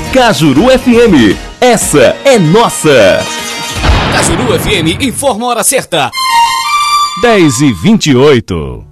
Cajuru FM, essa é nossa. Cajuru FM informa a hora certa. 10h28.